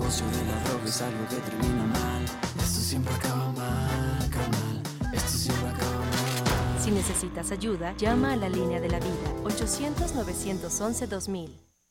negocio de la droga es algo que termina mal. Esto siempre acaba mal, carnal. Esto siempre acaba mal. Si necesitas ayuda, llama a la línea de la vida, 800-911-2000.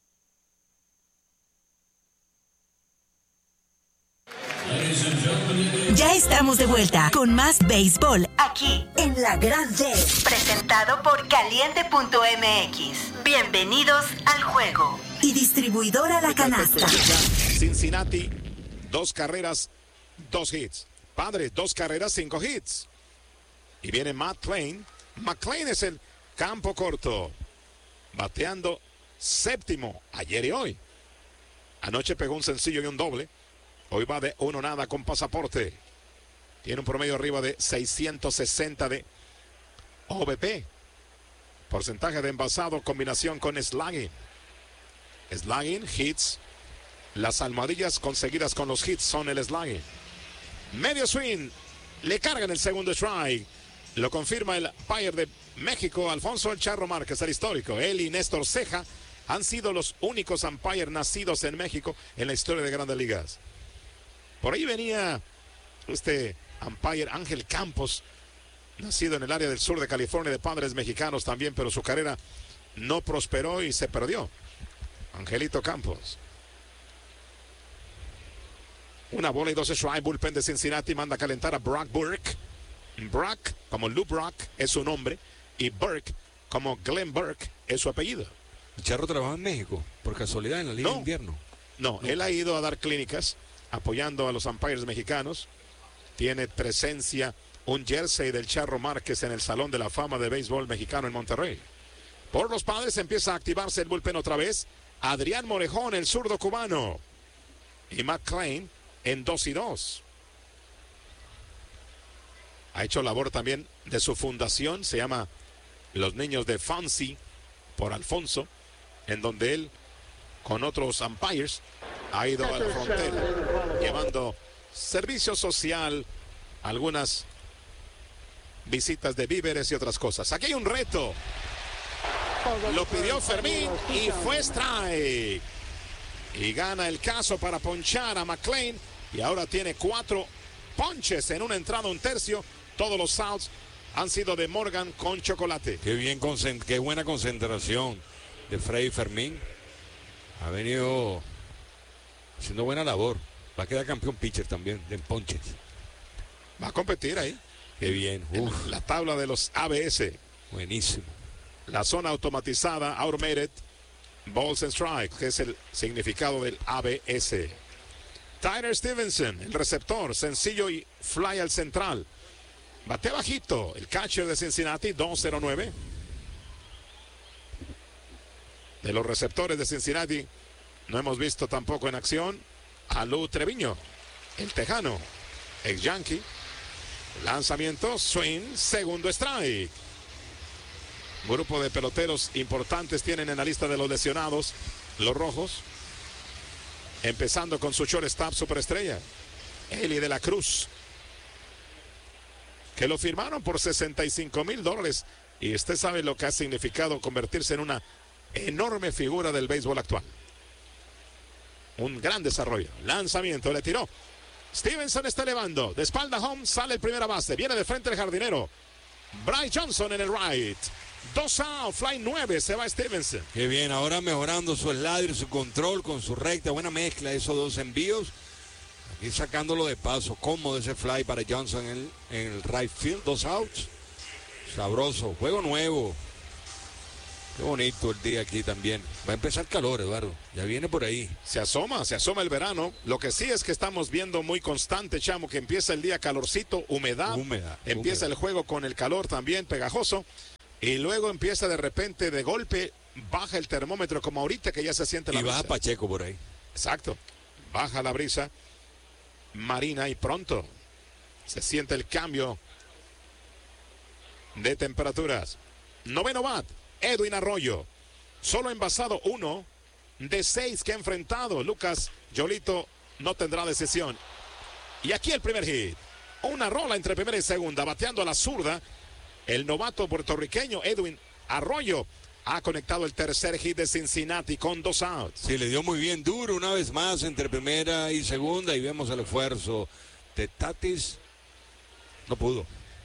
Ya estamos de vuelta con más béisbol aquí en La Gran D. Presentado por Caliente.mx. Bienvenidos al juego. Y distribuidora La Canasta. Cincinnati, 2 carreras, 2 hits. Padres, 2 carreras, 5 hits. Y viene McClain. McClain es el campo corto. Bateando séptimo ayer y hoy. Anoche pegó un sencillo y un doble. Hoy va de 1-0 con pasaporte. Tiene un promedio arriba de 660 de OBP. Porcentaje de envasado, combinación con slugging. Slugging, hits. Las almohadillas conseguidas con los hits son el slugging. Medio swing. Le cargan el segundo strike. Lo confirma el umpire de México, Alfonso El Charro Márquez, el histórico. Él y Néstor Ceja han sido los únicos umpires nacidos en México en la historia de Grandes Ligas. Por ahí venía este umpire Ángel Campos, nacido en el área del sur de California, de padres mexicanos también, pero su carrera no prosperó y se perdió. Angelito Campos. 1 bola y 2 strikes. Bullpen de Cincinnati manda a calentar a Brock Burke. Brock, como Lou Brock, es su nombre, y Burke, como Glenn Burke, es su apellido. ¿El Charro trabaja en México, por casualidad, en la Liga de Invierno? No, él ha ido a dar clínicas apoyando a los umpires mexicanos. Tiene presencia, un jersey del Charro Márquez en el Salón de la Fama de Béisbol Mexicano en Monterrey. Por los Padres empieza a activarse el bullpen otra vez. Adrián Morejón, el zurdo cubano. Y McClain en 2-2. Ha hecho labor también de su fundación, se llama Los Niños de Fonsi, por Alfonso, en donde él, con otros umpires, ha ido a la frontera, llevando servicio social, algunas visitas de víveres y otras cosas. Aquí hay un reto. Lo pidió Fermín y fue strike. Y gana el caso para ponchar a McClain. Y ahora tiene 4 ponches en una entrada, un tercio. Todos los outs han sido de Morgan con chocolate. Qué buena concentración de Freddy Fermín. Ha venido haciendo buena labor. Va a quedar campeón pitcher también de ponches. Va a competir ahí. Qué bien. Uf. La tabla de los ABS. Buenísimo. La zona automatizada, automated, balls and strikes, que es el significado del ABS. Tyler Stevenson, el receptor, sencillo y fly al central. Bate bajito, el catcher de Cincinnati, 2-0-9. De los receptores de Cincinnati, no hemos visto tampoco en acción a Lou Treviño, el tejano, ex Yankee. Lanzamiento, swing, segundo strike. Grupo de peloteros importantes tienen en la lista de los lesionados los rojos. Empezando con su shortstop superestrella, Eli de la Cruz, que lo firmaron por $65,000. Y usted sabe lo que ha significado convertirse en una enorme figura del béisbol actual. Un gran desarrollo. Lanzamiento, le tiró. Stevenson está elevando. De espalda home, sale el primera base. Viene de frente el jardinero. Bryce Johnson en el right. 2 out, fly 9, se va Stevenson. Qué bien, ahora mejorando su slider, su control con su recta. Buena mezcla de esos 2 envíos. Aquí sacándolo de paso. Cómodo ese fly para Johnson en el right field. 2 outs. Sabroso. Juego nuevo. Qué bonito el día aquí también. Va a empezar calor, Eduardo. Ya viene por ahí. Se asoma el verano. Lo que sí es que estamos viendo muy constante, Chamo, que empieza el día calorcito, humedad. Empieza el juego con el calor también, pegajoso. Y luego empieza de repente, de golpe, baja el termómetro como ahorita que ya se siente la brisa. Y baja Pacheco por ahí. Exacto. Baja la brisa marina y pronto se siente el cambio de temperaturas. Noveno bat, Edwin Arroyo. Solo envasado 1 de 6 que ha enfrentado. Lucas Yolito no tendrá decisión. Y aquí el primer hit. Una rola entre primera y segunda, bateando a la zurda. El novato puertorriqueño Edwin Arroyo ha conectado el tercer hit de Cincinnati con 2 outs. Sí, le dio muy bien duro una vez más entre primera y segunda y vemos el esfuerzo de Tatis. No pudo.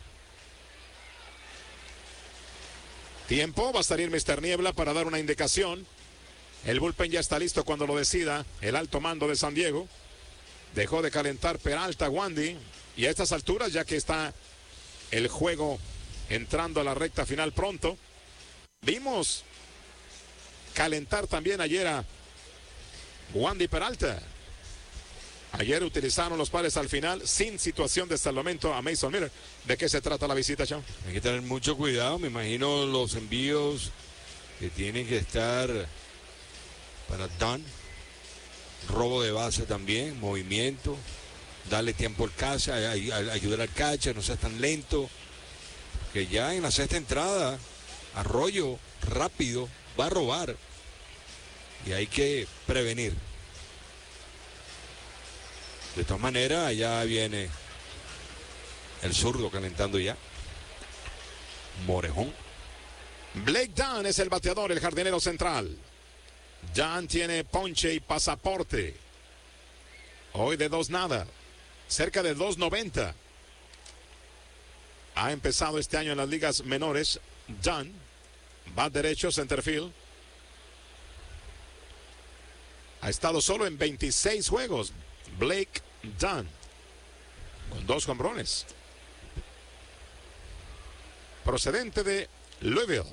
Tiempo, va a salir Mr. Niebla para dar una indicación. El bullpen ya está listo cuando lo decida el alto mando de San Diego. Dejó de calentar Peralta, Wandy. Y a estas alturas, ya que está el juego entrando a la recta final pronto, vimos calentar también ayer a Wandy Peralta. Ayer utilizaron los pares al final sin situación de salvamento a Mason Miller. ¿De qué se trata la visita, Chao? Hay que tener mucho cuidado. Me imagino los envíos que tienen que estar para Dunn. Robo de base también, movimiento. Darle tiempo al catcher, ayudar al catcher, no seas tan lento. Que ya en la sexta entrada, Arroyo rápido va a robar. Y hay que prevenir. De todas maneras, allá viene el zurdo calentando ya. Morejón. Blake Dunn es el bateador, el jardinero central. Dunn tiene ponche y pasaporte. Hoy de 2-0. Cerca de 2.90. Ha empezado este año en las ligas menores. Dunn. Bat derecho, centerfield. Ha estado solo en 26 juegos. Blake Dunn, con 2 jonrones, procedente de Louisville.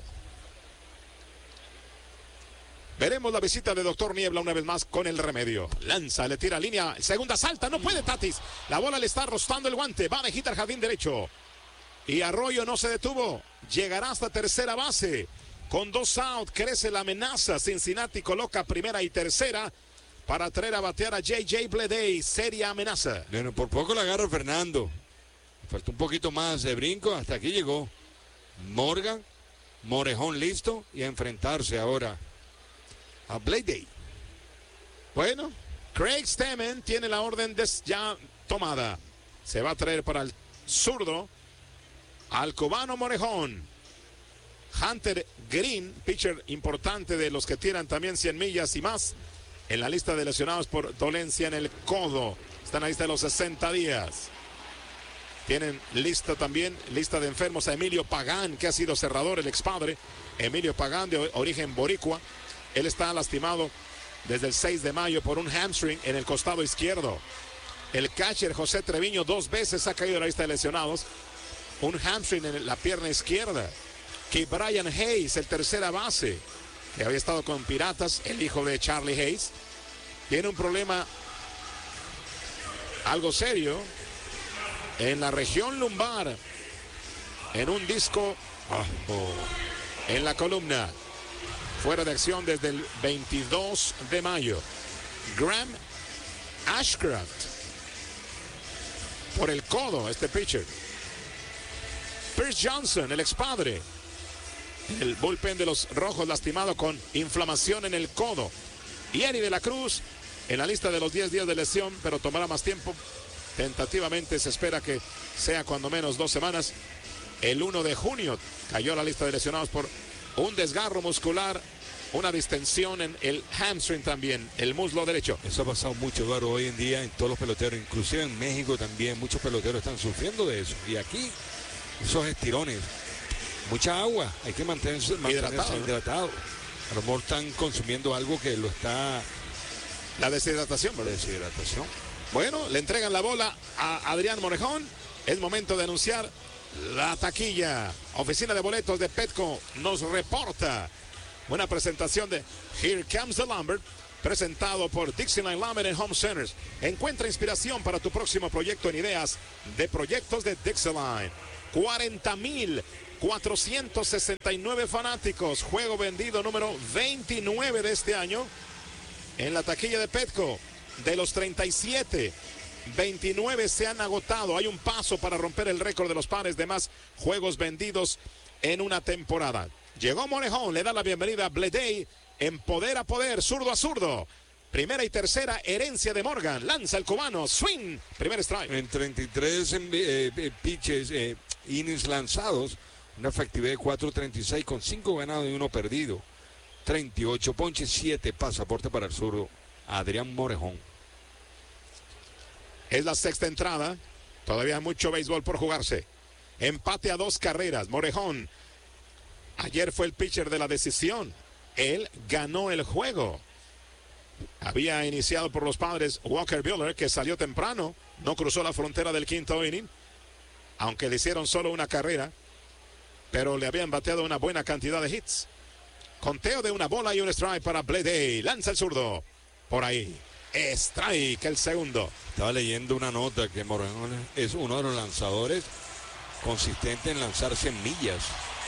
Veremos la visita de Dr. Niebla una vez más con el remedio. Lanza, le tira línea, segunda salta, no puede Tatis. La bola le está rozando el guante, va de hit al jardín derecho. Y Arroyo no se detuvo, llegará hasta tercera base. Con 2 out, crece la amenaza. Cincinnati coloca primera y tercera para traer a batear a J.J. Bleday. Seria amenaza. Bueno, por poco la agarra Fernando. Falta un poquito más de brinco. Hasta aquí llegó Morgan. Morejón listo. Y a enfrentarse ahora a Bleday. Bueno, Craig Stammen tiene la orden ya tomada. Se va a traer para el zurdo al cubano Morejón. Hunter Green, pitcher importante de los que tiran también 100 millas y más, en la lista de lesionados por dolencia en el codo. Está en la lista de los 60 días. Tienen lista también, lista de enfermos a Emilio Pagán, que ha sido cerrador, el expadre. Emilio Pagán, de origen boricua. Él está lastimado desde el 6 de mayo por un hamstring en el costado izquierdo. El catcher José Treviño 2 veces ha caído en la lista de lesionados. Un hamstring en la pierna izquierda. Que Brian Hayes, el tercera base, que había estado con Piratas, el hijo de Charlie Hayes, tiene un problema algo serio en la región lumbar, en un disco en la columna, fuera de acción desde el 22 de mayo. Graham Ashcraft, por el codo, este pitcher. Pierce Johnson, el expadre, el bullpen de los rojos, lastimado con inflamación en el codo. Y Eddie de la Cruz en la lista de los 10 días de lesión, pero tomará más tiempo. Tentativamente se espera que sea cuando menos 2 semanas. El 1 de junio cayó a la lista de lesionados por un desgarro muscular, una distensión en el hamstring también, el muslo derecho. Eso ha pasado mucho, Eduardo, hoy en día en todos los peloteros, inclusive en México también muchos peloteros están sufriendo de eso. Y aquí esos estirones, mucha agua, hay que mantenerse hidratado. A lo mejor están consumiendo algo que lo está... La deshidratación, ¿verdad? Deshidratación. Bueno, le entregan la bola a Adrián Morejón. Es momento de anunciar la taquilla. Oficina de boletos de Petco nos reporta una presentación de Here Comes the Lumber, presentado por Dixieline Lumber and Home Centers. Encuentra inspiración para tu próximo proyecto en ideas de proyectos de Dixieline. 40,469 fanáticos. Juego vendido número 29 de este año en la taquilla de Petco. De los 37, 29 se han agotado. Hay un paso para romper el récord de los pares de más juegos vendidos en una temporada. Llegó Morejón, le da la bienvenida a Bleday. En poder a poder, zurdo a zurdo. Primera y tercera, herencia de Morgan. Lanza el cubano, swing, primer strike. En 33 pitches, innings lanzados, Una efectividad de 4.36 con 5 ganados y 1 perdido. 38 ponches, 7 pasaporte para el zurdo Adrián Morejón. Es la sexta entrada. Todavía hay mucho béisbol por jugarse. Empate a 2 carreras. Morejón ayer fue el pitcher de la decisión. Él ganó el juego. Había iniciado por los Padres Walker Buehler, que salió temprano. No cruzó la frontera del quinto inning. Aunque le hicieron solo una carrera. Pero le habían bateado una buena cantidad de hits. Conteo de una bola y un strike para Bleday. Lanza el zurdo. Por ahí. Strike el segundo. Estaba leyendo una nota que Morejón es uno de los lanzadores consistentes en lanzar 100 millas.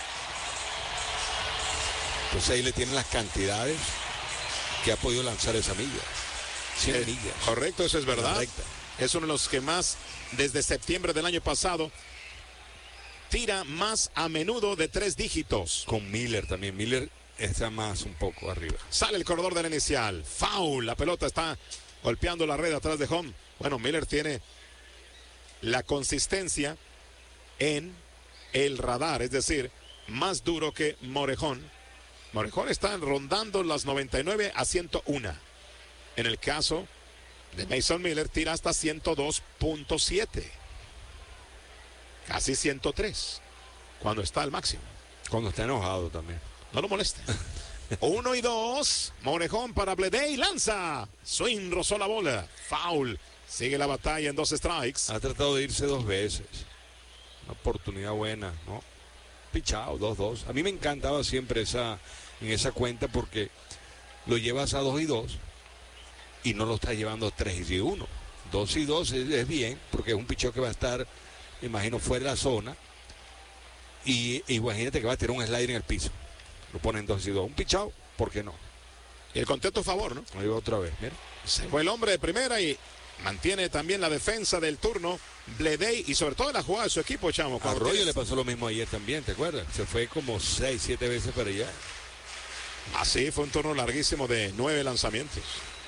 Entonces ahí le tienen las cantidades que ha podido lanzar esa milla. 100 millas. Correcto, eso es verdad. Correcta. Es uno de los que más, desde septiembre del año pasado, tira más a menudo de 3 dígitos. Con Miller también. Miller está más un poco arriba. Sale el corredor del inicial. Foul. La pelota está golpeando la red atrás de home. Bueno, Miller tiene la consistencia en el radar, es decir, más duro que Morejón. Morejón está rondando las 99 a 101. En el caso de Mason Miller, tira hasta 102.7. Casi 103. Cuando está al máximo. Cuando está enojado también. No lo moleste. 1 y 2. Morejón para Bleday. Lanza. Swing, rozó la bola. Foul. Sigue la batalla en 2 strikes. Ha tratado de irse 2 veces. Una oportunidad buena, ¿no? Pichado, 2-2. A mí me encantaba siempre en esa cuenta porque lo llevas a 2 y 2 y no lo estás llevando a 3 y 1. 2 y 2 es bien porque es un picheo que va a estar, me imagino, fuera de la zona. Y imagínate que va a tirar un slider en el piso. Lo ponen 2 y 2. Un pichado, ¿por qué no? Y el conteo a favor, ¿no? Ahí va otra vez, mira. Se fue el hombre de primera y mantiene también la defensa del turno. Bleday y sobre todo en la jugada de su equipo, Chamo. Arroyo le pasó lo mismo ayer también, ¿te acuerdas? Se fue como 6, 7 veces para allá. Así fue un turno larguísimo de 9 lanzamientos.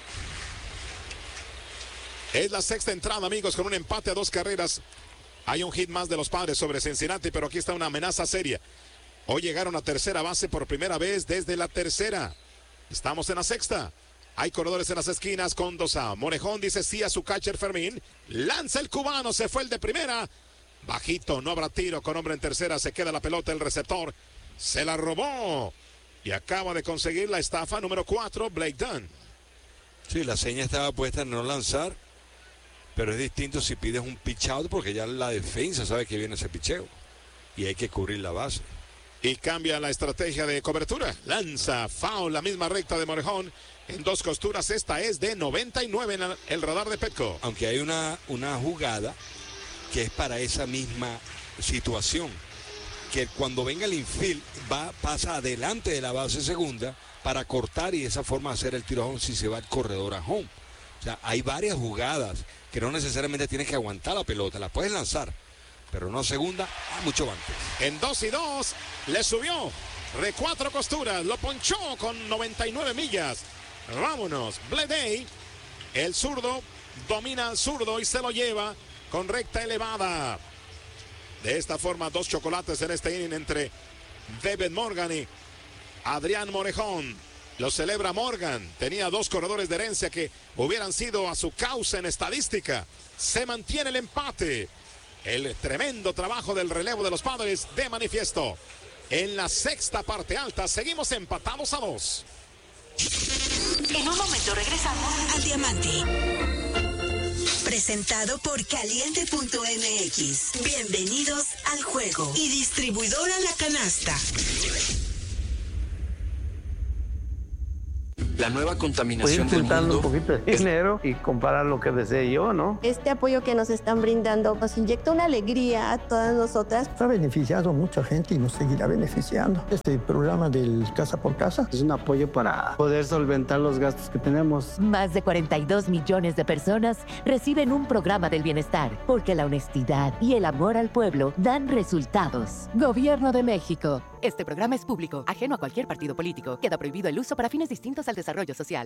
Es la sexta entrada, amigos, con un empate a 2 carreras. Hay un hit más de los Padres sobre Cincinnati, pero aquí está una amenaza seria. Hoy llegaron a tercera base por primera vez desde la tercera. Estamos en la sexta. Hay corredores en las esquinas con 2 out. Morejón dice sí a su catcher Fermín. Lanza el cubano, se fue el de primera. Bajito, no habrá tiro con hombre en tercera. Se queda la pelota, el receptor se la robó. Y acaba de conseguir la estafa número 4, Blake Dunn. Sí, la seña estaba puesta en no lanzar. Pero es distinto si pides un pitch out porque ya la defensa sabe que viene ese picheo. Y hay que cubrir la base. Y cambia la estrategia de cobertura. Lanza, foul, la misma recta de Morejón. En 2 costuras, esta es de 99 en el radar de Petco. Aunque hay una jugada que es para esa misma situación. Que cuando venga el infield pasa adelante de la base segunda para cortar y de esa forma hacer el tiro a home si se va el corredor a home. O sea, hay varias jugadas que no necesariamente tienes que aguantar la pelota. La puedes lanzar, pero no segunda, mucho antes. En 2 y 2, le subió de 4 costuras, lo ponchó con 99 millas. Vámonos, Bleday, el zurdo, domina al zurdo y se lo lleva con recta elevada. De esta forma, 2 chocolates en este inning entre David Morgan y Adrián Morejón. Lo celebra Morgan. Tenía 2 corredores de herencia que hubieran sido a su causa en estadística. Se mantiene el empate. El tremendo trabajo del relevo de los Padres de manifiesto. En la sexta parte alta, seguimos empatados a 2. En un momento regresamos al Diamante. Presentado por Caliente.mx. Bienvenidos al juego. Y distribuidora La Canasta. La nueva contaminación del juntando mundo. un poquito de dinero y comprar lo que desee yo, ¿no? Este apoyo que nos están brindando nos inyecta una alegría a todas nosotras. Ha beneficiado a mucha gente y nos seguirá beneficiando. Este programa del Casa por Casa Es un apoyo para poder solventar los gastos que tenemos. Más de 42 millones de personas reciben un programa del bienestar, porque la honestidad y el amor al pueblo dan resultados. Gobierno de México. Este programa es público, ajeno a cualquier partido político. Queda prohibido el uso para fines distintos al desarrollo social.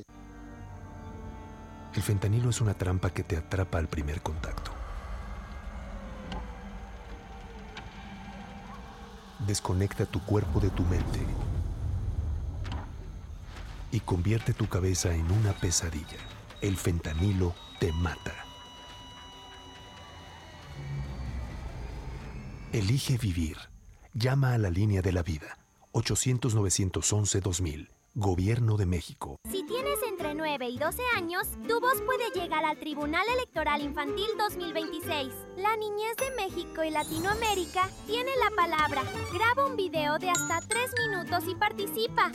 El fentanilo es una trampa que te atrapa al primer contacto. desconecta tu cuerpo de tu mente y convierte tu cabeza en una pesadilla. El fentanilo te mata. Elige vivir. Llama a la línea de la vida. 800-911-2000. Gobierno de México. Si tienes entre 9 y 12 años, tu voz puede llegar al Tribunal Electoral Infantil 2026. La niñez de México y Latinoamérica tiene la palabra. Graba un video de hasta 3 minutos y participa.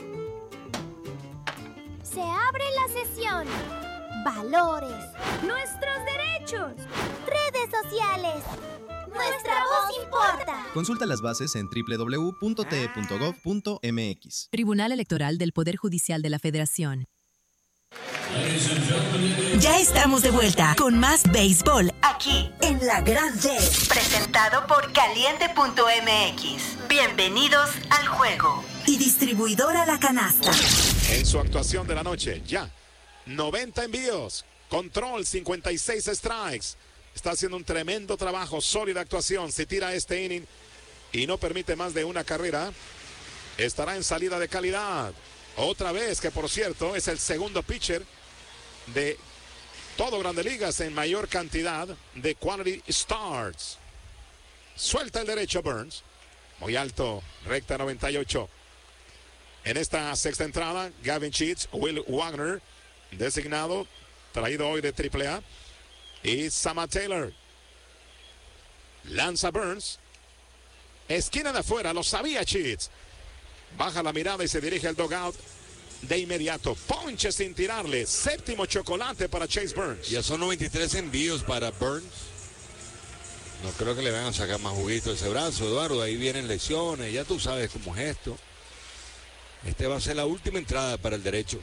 Se abre la sesión. Valores. Nuestros derechos. Redes sociales. Nuestra voz importa. Consulta las bases en www.te.gov.mx. Tribunal Electoral del Poder Judicial de la Federación. Ya estamos de vuelta con más béisbol aquí en La Gran D, presentado por Caliente.mx. Bienvenidos al juego. Y distribuidora La Canasta. En su actuación de la noche, ya 90 envíos, control, 56 strikes. Está haciendo un tremendo trabajo, sólida actuación. Si tira este inning y no permite más de una carrera, estará en salida de calidad. Otra vez, que por cierto es el segundo pitcher de todo Grandes Ligas en mayor cantidad de quality starts. Suelta el derecho Burns, muy alto, recta 98. En esta sexta entrada, Gavin Sheets, Will Wagner, designado, traído hoy de AAA. Y Samad Taylor. Lanza Burns. Esquina de afuera, lo sabía Sheets. Baja la mirada y se dirige al dugout de inmediato. Ponche sin tirarle. Séptimo chocolate para Chase Burns. Ya son 93 envíos para Burns. No creo que le vayan a sacar más juguito a ese brazo, Eduardo. Ahí vienen lesiones. Ya tú sabes cómo es esto. Este va a ser la última entrada para el derecho.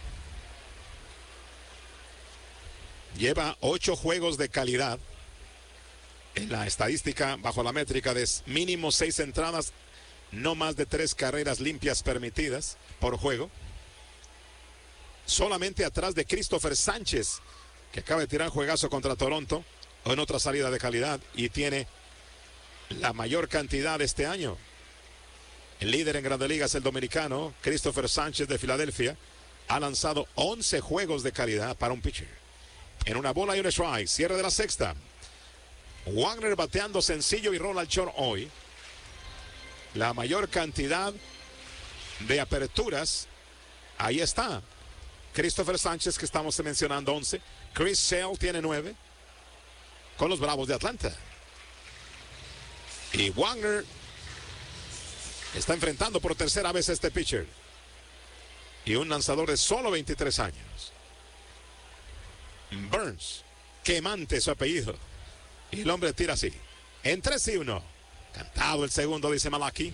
Lleva 8 juegos de calidad en la estadística bajo la métrica de mínimo 6 entradas, no más de 3 carreras limpias permitidas por juego. Solamente atrás de Christopher Sánchez, que acaba de tirar juegazo contra Toronto en otra salida de calidad y tiene la mayor cantidad este año. El líder en Grandes Ligas, el dominicano Christopher Sánchez de Filadelfia, ha lanzado 11 juegos de calidad para un pitcher. En una bola y un strike, cierre de la sexta. Wagner bateando sencillo y rola al short hoy. La mayor cantidad de aperturas, ahí está. Christopher Sánchez, que estamos mencionando, 11. Chris Sale tiene 9 con los Bravos de Atlanta. Y Wagner está enfrentando por tercera vez a este pitcher. Y un lanzador de solo 23 años. Burns, quemante su apellido. Y el hombre tira así. En 3-1. Cantado el segundo, dice Malaki.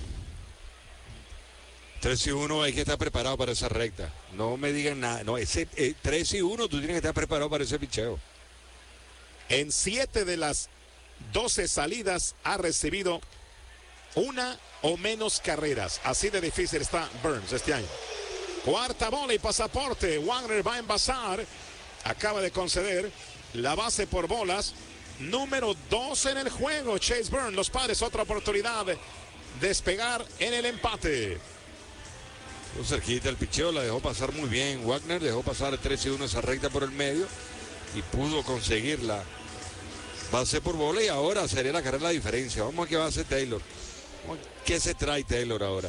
3-1, hay que estar preparado para esa recta. No me digan nada. No, ese 3-1, tú tienes que estar preparado para ese picheo. En 7 de las 12 salidas ha recibido una o menos carreras. Así de difícil está Burns este año. Cuarta bola y pasaporte. Wagner va a envasar. Acaba de conceder la base por bolas. Número 12 en el juego. Chase Burns. Los Padres, otra oportunidad de despegar en el empate. Muy cerquita el picheo, la dejó pasar muy bien. Wagner dejó pasar el 3-1 esa recta por el medio y pudo conseguir la base por bola y ahora sería la carrera la diferencia. Vamos a ver qué va a hacer Taylor. ¿Qué se trae Taylor ahora?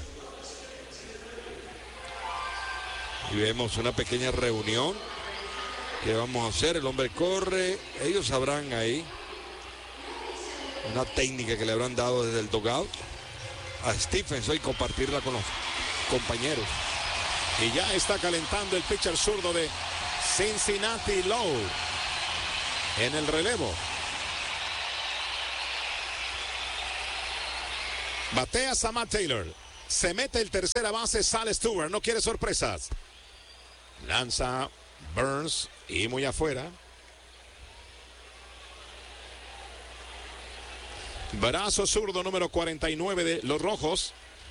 Y vemos una pequeña reunión. ¿Qué vamos a hacer? El hombre corre. Ellos sabrán ahí una técnica que le habrán dado desde el dugout a Stephens y compartirla con los compañeros. Y ya está calentando el pitcher zurdo de Cincinnati, Lowe, en el relevo. Batea Samad Taylor. Se mete el tercera base, sale Stewart. No quiere sorpresas. Lanza Burns y muy afuera. Brazo zurdo número 49 de los Rojos.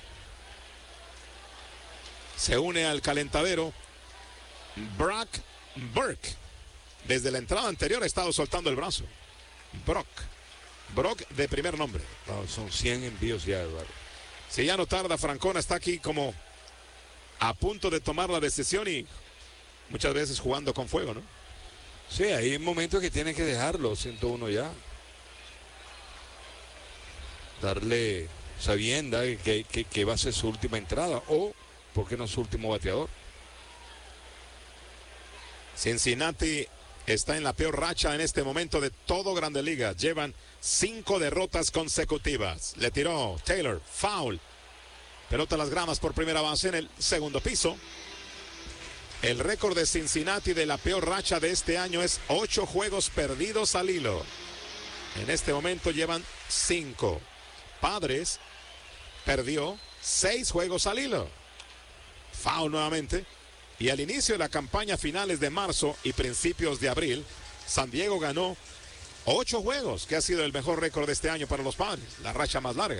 Se une al calentadero Brock Burke. Desde la entrada anterior ha estado soltando el brazo. Brock de primer nombre. No, son 100 envíos ya, Eduardo. Si ya no tarda, Francona está aquí como a punto de tomar la decisión y muchas veces jugando con fuego, ¿no? Sí, hay momentos que tiene que dejarlo, 101 ya. Darle sabienda que va a ser su última entrada o, ¿por qué no su último bateador? Cincinnati está en la peor racha en este momento de todo Grandes Ligas. Llevan 5 derrotas consecutivas. Le tiró Taylor, foul. Pelota a las gramas por primera base en el segundo piso. El récord de Cincinnati de la peor racha de este año es 8 juegos perdidos al hilo. En este momento llevan 5. Padres perdió 6 juegos al hilo. Foul nuevamente. Y al inicio de la campaña, finales de marzo y principios de abril, San Diego ganó 8 juegos, que ha sido el mejor récord de este año para los Padres, la racha más larga.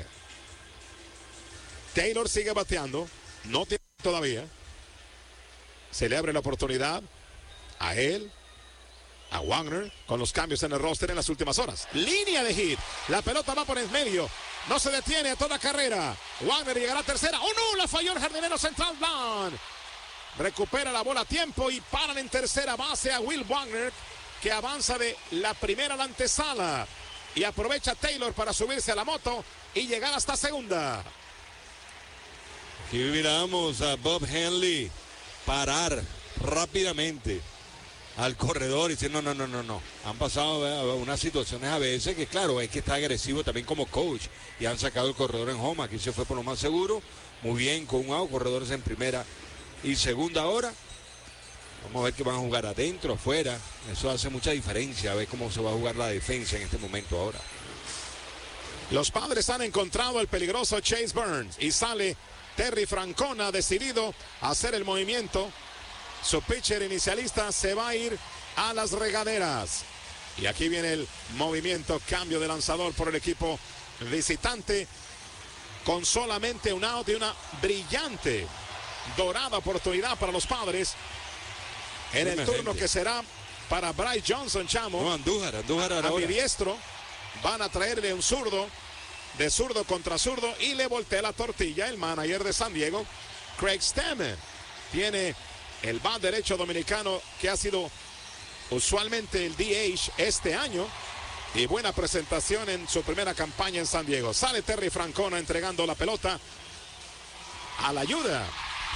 Taylor sigue bateando, no tiene todavía. Se le abre la oportunidad a él, a Wagner, con los cambios en el roster en las últimas horas. Línea de hit, la pelota va por el medio, no se detiene a toda carrera. Wagner llegará a tercera, ¡oh no! La falló el jardinero central Bland. Recupera la bola a tiempo y paran en tercera base a Will Wagner, que avanza de la primera a la antesala. Y aprovecha Taylor para subirse a la moto y llegar hasta segunda. Aquí miramos a Bob Henley parar rápidamente al corredor y decir no. Han pasado unas situaciones a veces que claro, es que está agresivo también como coach y han sacado el corredor en home. Aquí se fue por lo más seguro, muy bien con un out, corredores en primera y segunda ahora. Vamos a ver que van a jugar adentro, afuera. Eso hace mucha diferencia, a ver cómo se va a jugar la defensa en este momento ahora. Los Padres han encontrado al peligroso Chase Burns y sale Terry Francona decidido a hacer el movimiento. Su pitcher inicialista se va a ir a las regaderas. Y aquí viene el movimiento, cambio de lanzador por el equipo visitante. Con solamente un out y una brillante, dorada oportunidad para los Padres. En el turno que será para Bryce Johnson, Chamo. No, Andújar a mi diestro. Van a traerle un zurdo, de zurdo contra zurdo, y le voltea la tortilla el manager de San Diego, Craig Stammen. Tiene el bat derecho dominicano que ha sido usualmente el DH este año. Y buena presentación en su primera campaña en San Diego. Sale Terry Francona entregando la pelota a la ayuda.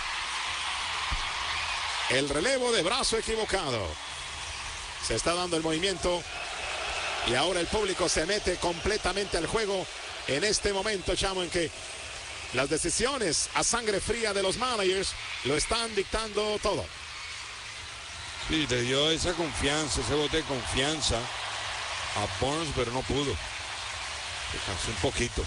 El relevo de brazo equivocado. Se está dando el movimiento. Y ahora el público se mete completamente al juego en este momento, Chamo, en que las decisiones a sangre fría de los managers lo están dictando todo. Sí, le dio esa confianza, ese bote de confianza a Burns, pero no pudo. Descansó un poquito.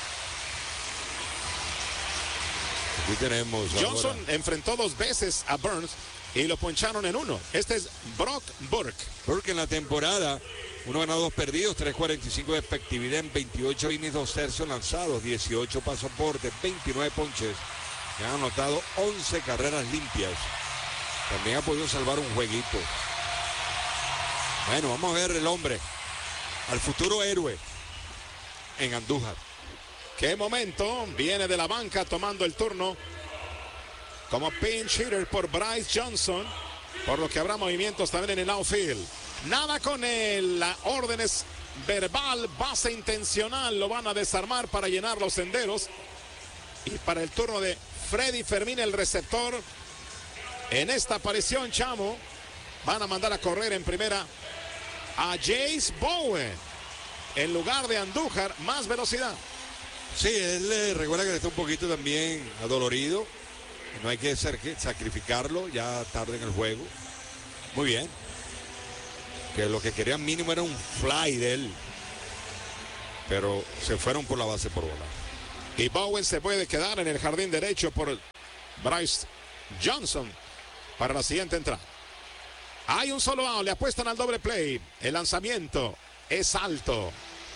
Aquí tenemos Johnson ahora. Enfrentó 2 veces a Burns y lo poncharon en 1. Este es Brock Burke. Burke en la temporada, 1 ganado, 2 perdidos, 3.45 de efectividad en 28 innings, 2 tercios lanzados, 18 pasaportes, 29 ponches. Y han anotado 11 carreras limpias. También ha podido salvar un jueguito. Bueno, vamos a ver el hombre, al futuro héroe en Andújar. Qué momento, viene de la banca tomando el turno como pinch hitter por Bryce Johnson, por lo que habrá movimientos también en el outfield. Nada con la órdenes verbal, base intencional, lo van a desarmar para llenar los senderos. Y para el turno de Freddy Fermín, el receptor, en esta aparición, Chamo, van a mandar a correr en primera a Jace Bowen en lugar de Andújar, más velocidad. Sí, él recuerda que está un poquito también adolorido. No hay que sacrificarlo ya tarde en el juego. Muy bien. Que lo que querían mínimo era un fly de él. Pero se fueron por la base por bola. Y Bowen se puede quedar en el jardín derecho por Bryce Johnson para la siguiente entrada. Hay un solo out, le apuestan al doble play. El lanzamiento es alto.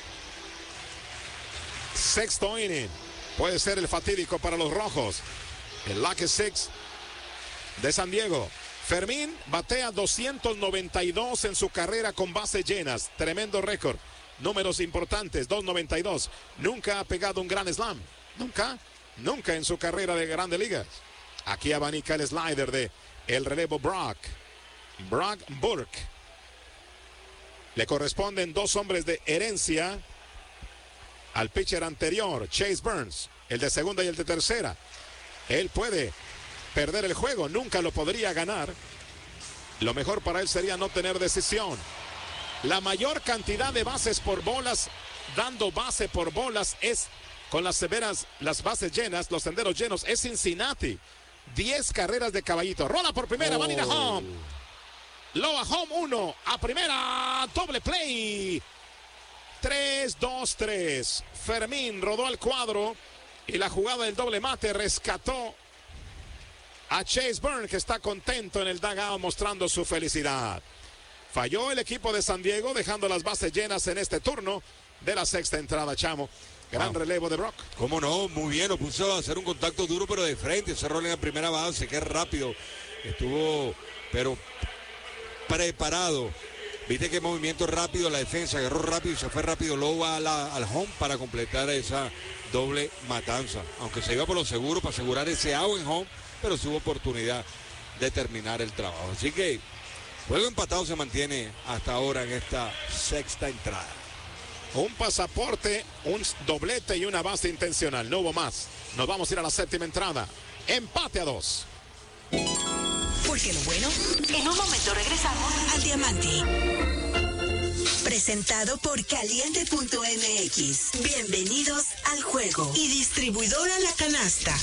Sexto inning. Puede ser el fatídico para los rojos. El lucky six de San Diego. Fermín batea 292 en su carrera con bases llenas. Tremendo récord. Números importantes, 292. Nunca ha pegado un gran slam. Nunca. Nunca en su carrera de Grandes Ligas. Aquí abanica el slider de el relevo Brock Burke. Le corresponden 2 hombres de herencia al pitcher anterior, Chase Burns, el de segunda y el de tercera. Él puede perder el juego, nunca lo podría ganar. Lo mejor para él sería no tener decisión. La mayor cantidad de bases por bolas, dando base por bolas, es con las bases llenas, los senderos llenos, es Cincinnati. 10 carreras de Caballito. Rola por primera, van a ir a home. Loa home 1, a primera, doble play. 3-2-3. Fermín rodó al cuadro y la jugada del doble mate rescató a Chase Burns, que está contento en el dugout mostrando su felicidad. Falló el equipo de San Diego, dejando las bases llenas en este turno de la sexta entrada, Chamo. Gran relevo de Brock. Cómo no, muy bien, lo puso a hacer un contacto duro, pero de frente. Cerró en la primera base, qué rápido. Estuvo, pero preparado. Viste qué movimiento rápido, la defensa agarró rápido y se fue rápido Loa al home para completar esa doble matanza. Aunque se iba por lo seguro para asegurar ese out en home, pero tuvo oportunidad de terminar el trabajo. Así que juego empatado se mantiene hasta ahora en esta sexta entrada. Un pasaporte, un doblete y una base intencional. No hubo más. Nos vamos a ir a la séptima entrada. Empate a 2. Porque lo bueno, en un momento regresamos al Diamante. Presentado por Caliente.mx. Bienvenidos al juego. Y distribuidora La Canasta.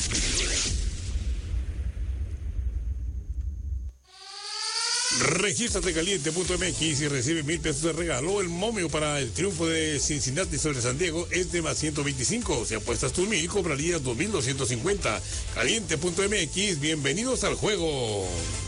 Regístrate Caliente.mx y recibe 1,000 pesos de regalo. El momio para el triunfo de Cincinnati sobre San Diego es de más 125. Si apuestas tus 1,000, cobrarías 2,250. Caliente.mx, bienvenidos al juego.